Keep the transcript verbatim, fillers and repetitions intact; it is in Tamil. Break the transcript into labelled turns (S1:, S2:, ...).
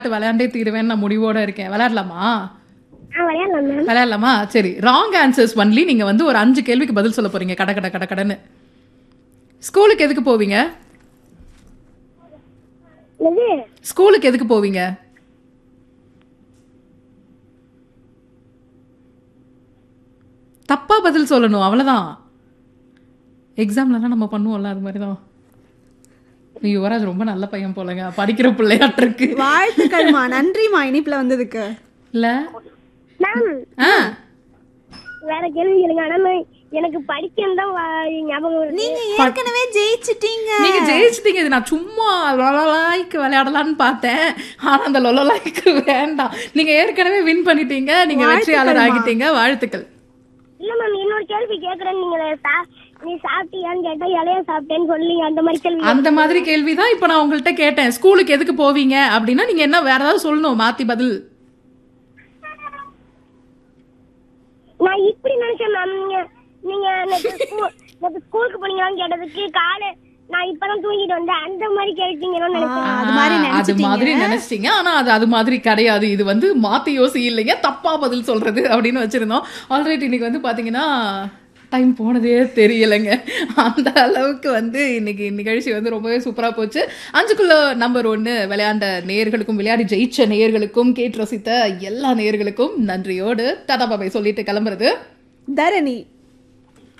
S1: விளையாண்டே தீருவேன்னு நான் முடிவோட இருக்கேன். விளையாடலாமா?
S2: ஆ விளையாடலாம் மேம்.
S1: விளையாடலாமா? சரி. Wrong answers only. நீங்க வந்து ஒரு அஞ்சு கேள்விக்கு பதில் சொல்ல போறீங்க. கட கட கட கடன்னு. ஸ்கூலுக்கு எதுக்கு போவீங்க?
S2: எது?
S1: ஸ்கூலுக்கு எதுக்கு போவீங்க? தப்பா பதில் சொல்லணும், அவ்வளவுதான். எக்ஸாம்லாம் நம்ம பண்ணுவோம்ல, அது மாதிரிதான். யுவராஜ் ரொம்ப நல்ல பையன் போலங்க, படிக்கிற பிள்ளையாட்டு இருக்கு.
S3: வாழ்த்துக்கள்மா, நன்றிமா இனிப்புல வந்ததுக்கு.
S1: இல்ல
S2: மேம்
S1: ஆ
S2: வேற கேள்வி கேளுங்க. ஆனா நான் எனக்கு படிக்கணும் தான் ஞாபகம் வருது.
S3: நீங்க ஏற்கனவே ஜெயிச்சிட்டீங்க.
S1: நீங்க ஜெயிச்சிட்டீங்க. இது நான் சும்மா லொலலாய்க்கு விளையாடலான்னு பார்த்தேன். ஆனா அந்த லொலலாய்க்கு வேண்டாம். நீங்க ஏற்கனவே வின் பண்ணிட்டீங்க. நீங்க வெற்றியாளர் ஆகிட்டீங்க. வாழ்த்துக்கள்.
S2: இல்ல மேம், இன்னொரு கேள்வி கேக்குறேன். நீங்க சா- நீ சாப்பிட்டியான்னு கேட்டா இலைய சாப்பிட்டேன்னு சொல்லுங்க. அந்த மாதிரி கேள்வி.
S1: அந்த மாதிரி கேள்விதான் இப்ப நான் உங்கள்ட்ட கேட்டேன். ஸ்கூலுக்கு எதுக்கு போவீங்க அப்படின்னா நீங்க என்ன வேற ஏதாவது சொல்லணும், மாத்தி பதில்.
S2: நான் இப்படி நினைச்சேன் மேம். நீங்க நீங்க நேத்து ஸ்கூ- நேத்து ஸ்கூலுக்கு போனீங்களான்னு கேட்டதுக்கு காலை நான் இப்பதான் தூங்கிட்டு வந்தேன் அந்த மாதிரி கேட்டீங்கன்னு நினைச்சேன்.
S3: ஆ, அது மாதிரி
S1: ஆ, அது
S3: நினைச்சிட்டீங்க.
S1: மாதிரி நினைச்சிட்டீங்க. ஆனா அது அது மாதிரி கிடையாது. இது வந்து மாத்தி யோசி இல்லைங்க, தப்பா பதில் சொல்றது அப்படின்னு வச்சிருந்தோம். ஆல்ரைட். இன்னைக்கு வந்து பாத்தீங்கன்னா டைம் போனதே தெரியலைங்க. அந்த அளவுக்கு வந்து இன்னைக்கு நிகழ்ச்சி வந்து ரொம்பவே சூப்பரா போச்சு. அஞ்சுக்குள்ள நம்பர் ஒன்னு விளையாண்ட நேயர்களுக்கும் விளையாடி ஜெயிச்ச நேயர்களுக்கும் கேட்டு ரசித்த எல்லா நேயர்களுக்கும் நன்றியோடு டாடா பாபாய் சொல்லிட்டு கிளம்புறது
S3: தரணி.